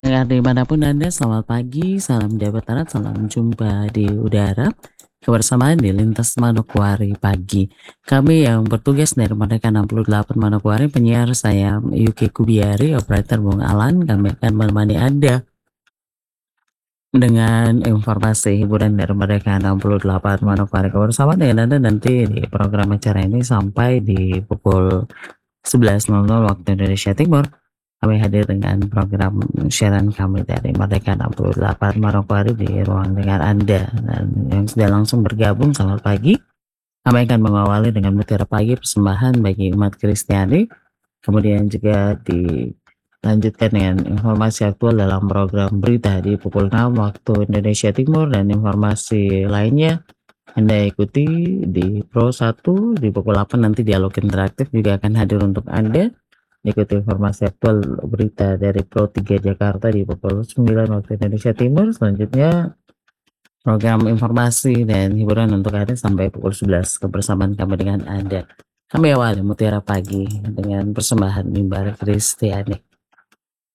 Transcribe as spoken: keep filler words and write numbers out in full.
Pendengar dimanapun Anda, selamat pagi, salam Jawa Barat, salam jumpa di udara, kebersamaan di Lintas Manokwari Pagi. Kami yang bertugas dari Merdeka enam puluh delapan Manokwari, penyiar saya Yuki Kubiari, operator Bung Alan, kami akan menemani Anda dengan informasi hiburan dari Merdeka enam puluh delapan Manokwari. Kebersamaan dengan Anda nanti di program acara ini sampai di pukul sebelas nol nol waktu Indonesia Timur. Kami hadir dengan program siaran kami dari Merdeka enam puluh delapan Manokwari di ruang dengar Anda. Dan yang sudah langsung bergabung, selamat pagi. Kami akan mengawali dengan Mutiara Pagi, persembahan bagi umat Kristiani. Kemudian juga dilanjutkan dengan informasi aktual dalam program berita di pukul enam waktu Indonesia Timur, dan informasi lainnya Anda ikuti di Pro satu di pukul delapan. Nanti dialog interaktif juga akan hadir untuk Anda. Ikuti informasi aktual berita dari Pro tiga Jakarta di pukul sembilan waktu Indonesia Timur. Selanjutnya program informasi dan hiburan untuk Anda sampai pukul sebelas, kebersamaan kami dengan Anda. Kami awali Mutiara Pagi dengan persembahan mimbar Kristiani.